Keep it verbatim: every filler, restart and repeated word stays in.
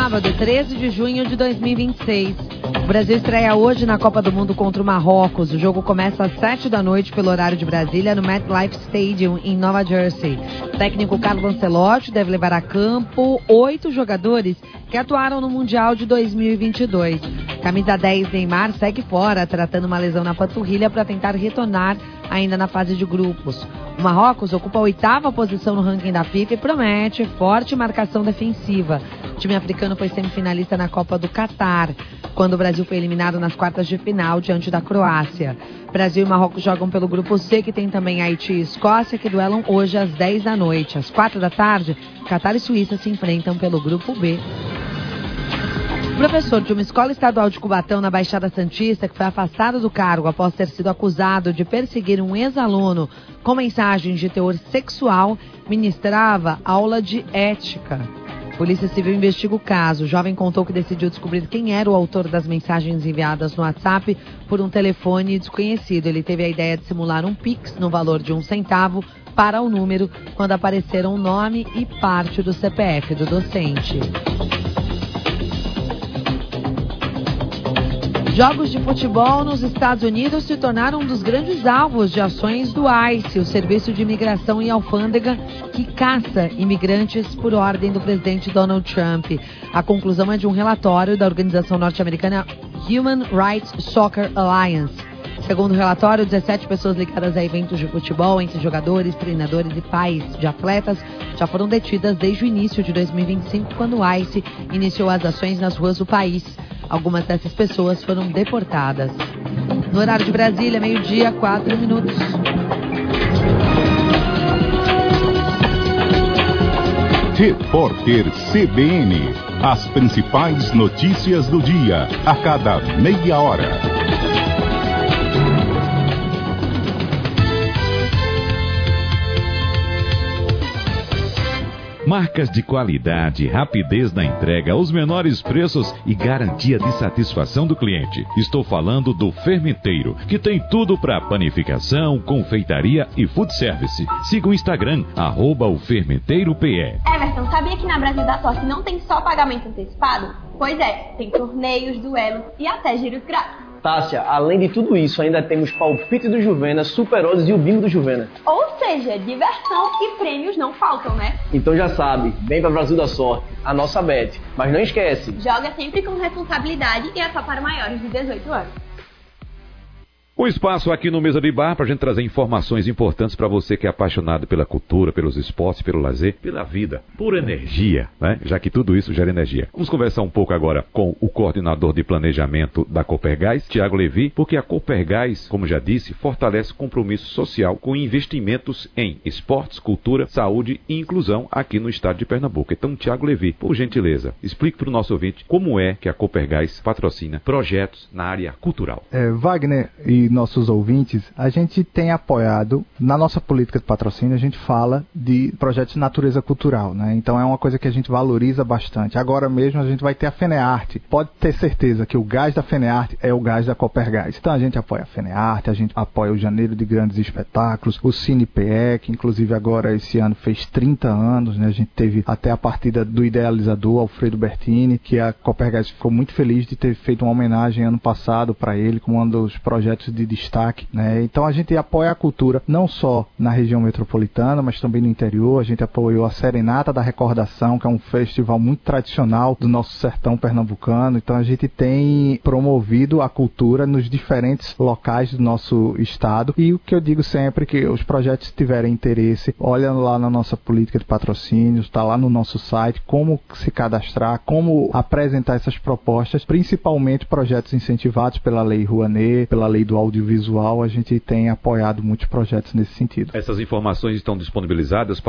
sábado, treze de junho de dois mil e vinte e seis. O Brasil estreia hoje na Copa do Mundo contra o Marrocos. O jogo começa às sete da noite pelo horário de Brasília, no MetLife Stadium, em Nova Jersey. O técnico Carlo Ancelotti deve levar a campo oito jogadores que atuaram no Mundial de dois mil e vinte e dois. Camisa dez, Neymar, segue fora, tratando uma lesão na panturrilha para tentar retornar ainda na fase de grupos. O Marrocos ocupa a oitava posição no ranking da FIFA e promete forte marcação defensiva. O time africano foi semifinalista na Copa do Catar, quando o Brasil foi eliminado nas quartas de final diante da Croácia. Brasil e Marrocos jogam pelo grupo C, que tem também Haiti e Escócia, que duelam hoje às dez da noite. Às quatro da tarde, Catar e Suíça se enfrentam pelo grupo B. O professor de uma escola estadual de Cubatão, na Baixada Santista, que foi afastado do cargo após ter sido acusado de perseguir um ex-aluno com mensagens de teor sexual, ministrava aula de ética. A Polícia Civil investiga o caso. O jovem contou que decidiu descobrir quem era o autor das mensagens enviadas no WhatsApp por um telefone desconhecido. Ele teve a ideia de simular um Pix no valor de um centavo para o número quando apareceram o nome e parte do C P F do docente. Jogos de futebol nos Estados Unidos se tornaram um dos grandes alvos de ações do ICE, o Serviço de Imigração e Alfândega, que caça imigrantes por ordem do presidente Donald Trump. A conclusão é de um relatório da organização norte-americana Human Rights Soccer Alliance. Segundo o relatório, dezessete pessoas ligadas a eventos de futebol, entre jogadores, treinadores e pais de atletas, já foram detidas desde o início de dois mil e vinte e cinco, quando o ICE iniciou as ações nas ruas do país. Algumas dessas pessoas foram deportadas. No horário de Brasília, meio-dia, quatro minutos. Repórter C B N. As principais notícias do dia, a cada meia hora. Marcas de qualidade, rapidez na entrega, os menores preços e garantia de satisfação do cliente. Estou falando do Fermenteiro, que tem tudo para panificação, confeitaria e food service. Siga o Instagram, arroba o Fermenteiro P E. Everton, sabia que na Brasil da Sorte não tem só pagamento antecipado? Pois é, tem torneios, duelos e até giros grátis. Tássia, além de tudo isso, ainda temos palpite do Juvena, Super Odds e o bingo do Juvena. Ou seja, diversão e prêmios não faltam, né? Então já sabe, vem pra Brasil da Sorte, a nossa bet. Mas não esquece, joga sempre com responsabilidade e é só para maiores de dezoito anos. O espaço aqui no Mesa de Bar para a gente trazer informações importantes para você que é apaixonado pela cultura, pelos esportes, pelo lazer, pela vida, por energia, né? Já que tudo isso gera energia. Vamos conversar um pouco agora com o coordenador de planejamento da Copergás, Tiago Levi, porque a Copergás, como já disse, fortalece o compromisso social com investimentos em esportes, cultura, saúde e inclusão aqui no estado de Pernambuco. Então, Tiago Levi, por gentileza, explique para o nosso ouvinte como é que a Copergás patrocina projetos na área cultural. É, Wagner e nossos ouvintes, a gente tem apoiado, na nossa política de patrocínio, a gente fala de projetos de natureza cultural, né? Então é uma coisa que a gente valoriza bastante. Agora mesmo a gente vai ter a FENEARTE. Pode ter certeza que o gás da FENEARTE é o gás da Copergás. Então a gente apoia a FENEARTE, a gente apoia o Janeiro de Grandes Espetáculos, o Cine P E, que inclusive agora esse ano fez trinta anos, né? A gente teve até a partida do idealizador, Alfredo Bertini, que a Copergás ficou muito feliz de ter feito uma homenagem ano passado para ele, como um dos projetos de de destaque, né? Então a gente apoia a cultura não só na região metropolitana, mas também no interior. A gente apoiou a Serenata da Recordação, que é um festival muito tradicional do nosso sertão pernambucano. Então a gente tem promovido a cultura nos diferentes locais do nosso estado. E o que eu digo sempre é que os projetos tiverem interesse, olha lá na nossa política de patrocínios, está lá no nosso site, como se cadastrar, como apresentar essas propostas, principalmente projetos incentivados pela Lei Rouanet, pela Lei do Audiovisual. A gente tem apoiado muitos projetos nesse sentido. Essas informações estão disponibilizadas para